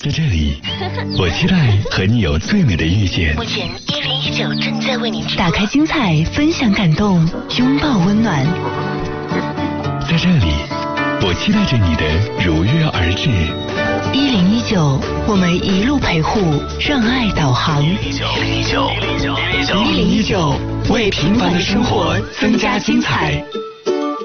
在这里，我期待和你有最美的遇见。 目前1019正在为您直播。 打开精彩，分享感动，拥抱温暖。 在这里，我期待着你的如约而至。 1019，我们一路陪护，让爱导航。 101.9，为平凡的生活增加精彩。